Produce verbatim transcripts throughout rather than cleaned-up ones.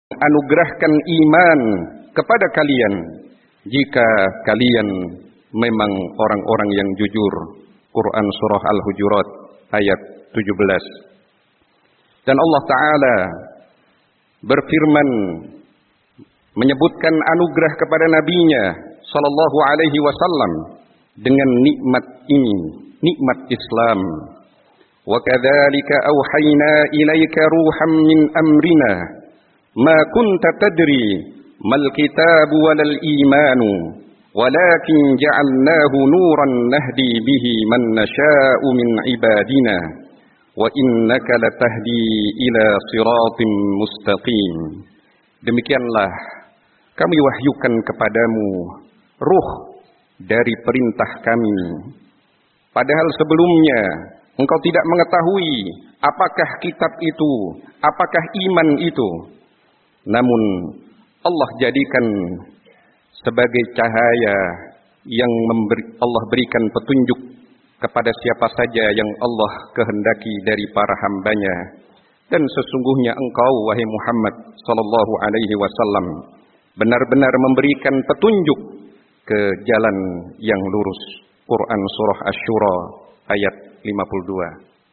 anugerahkan iman kepada kalian jika kalian memang orang-orang yang jujur. Quran surah Al-Hujurat ayat tujuh belas. Dan Allah Ta'ala berfirman menyebutkan anugerah kepada nabinya sallallahu alaihi wasallam dengan nikmat ini, nikmat Islam. Wa kadzalika auhayna ilaika ruham min amrina ma kunta tadri mal kitabu walal imanu walakin ja'alnahu nuran nahdi bihi man nasha'u min ibadina wa innaka latahdi ila siratim mustaqim. Demikianlah kami wahyukan kepadamu ruh dari perintah kami, padahal sebelumnya engkau tidak mengetahui apakah kitab itu, apakah iman itu. Namun Allah jadikan sebagai cahaya yang memberi, Allah berikan petunjuk kepada siapa saja yang Allah kehendaki dari para hambanya. Dan sesungguhnya engkau, wahai Muhammad sallallahu alaihi wasallam, benar-benar memberikan petunjuk ke jalan yang lurus. Quran surah Asy-Syura ayat lima puluh dua.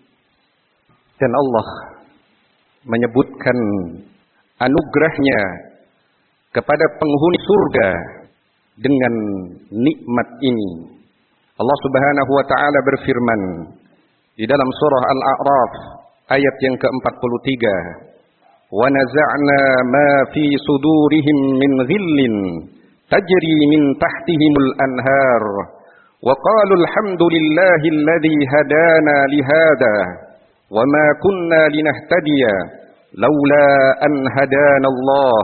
Dan Allah menyebutkan anugerahnya kepada penghuni surga dengan nikmat ini. Allah Subhanahu wa taala berfirman di dalam surah Al-A'raf ayat yang ke-empat puluh tiga, "Wa naza'na ma fi sudurihim min ghillin tajri min tahtihimul anhar wa qalu alhamdulillahi alladhi hadana li hadha wa ma kunna linahtadiya laula an hadana Allah."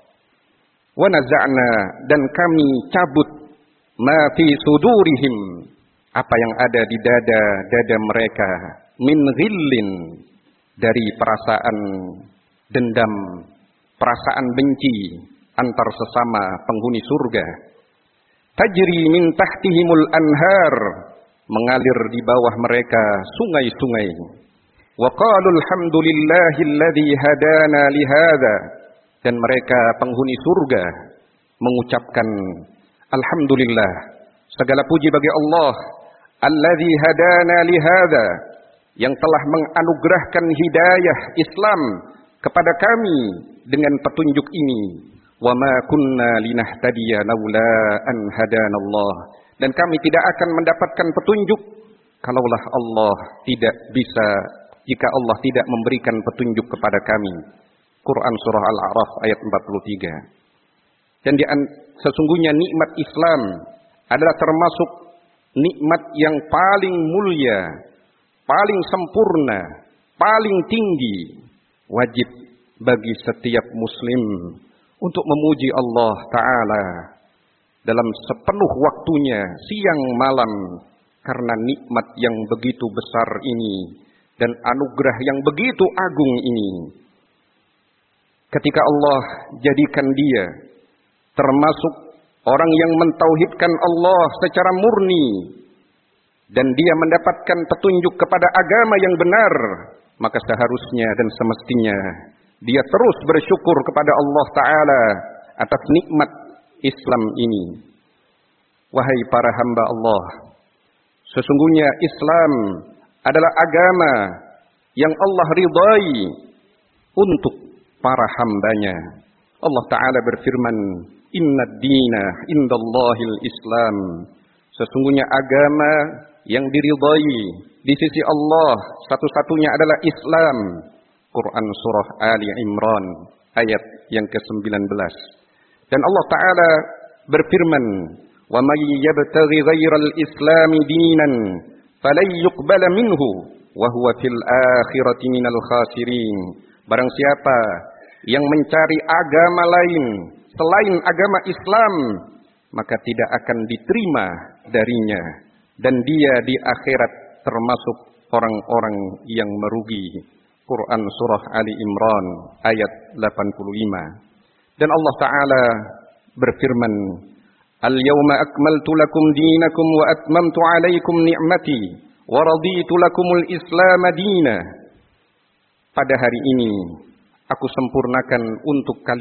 Wa naza'na, dan kami cabut ma fi sudurihim, apa yang ada di dada-dada mereka, min ghillin, dari perasaan dendam, perasaan benci antar sesama penghuni surga. Tajri min tahtihimul anhar, mengalir di bawah mereka sungai-sungai. Wa qalu alhamdulillahilladzi hadana li hadza, dan mereka penghuni surga mengucapkan alhamdulillah, segala puji bagi Allah, alladzi hadana li hadza, yang telah menganugerahkan hidayah Islam kepada kami dengan petunjuk ini. Wa ma kunna linahtadiya laula an hadanallah, dan kami tidak akan mendapatkan petunjuk kalaulah Allah tidak bisa, jika Allah tidak memberikan petunjuk kepada kami. Quran surah Al-A'raf ayat empat puluh tiga. Dan di, sesungguhnya nikmat Islam adalah termasuk nikmat yang paling mulia, paling sempurna, paling tinggi. Wajib bagi setiap muslim untuk memuji Allah Ta'ala dalam sepenuh waktunya, siang malam, karena nikmat yang begitu besar ini dan anugerah yang begitu agung ini. Ketika Allah jadikan dia termasuk orang yang mentauhidkan Allah secara murni, dan dia mendapatkan petunjuk kepada agama yang benar, maka seharusnya dan semestinya dia terus bersyukur kepada Allah Ta'ala atas nikmat Islam ini. Wahai para hamba Allah, sesungguhnya Islam adalah agama yang Allah ridai untuk para hambanya. Allah Ta'ala berfirman, "Inna ad-dina indallahil Islam." Sesungguhnya agama yang diridai di sisi Allah satu-satunya adalah Islam. Quran surah Ali Imran ayat yang ke-sembilan belas. Dan Allah Ta'ala berfirman, "Wa may yabtaghi ghairal islami dinan falan yuqbala minhu wa huwa fil akhirati minal khasirin." Barang siapa yang mencari agama lain selain agama Islam, maka tidak akan diterima darinya, dan dia di akhirat termasuk orang-orang yang merugi. Quran surah Ali Imran ayat delapan puluh lima. Dan Allah Ta'ala berfirman, "Al-yawma akmaltu lakum dinakum wa atmamtu alaikum ni'mati wa raditu lakumul Islam dina." Pada hari ini aku sempurnakan untuk kalian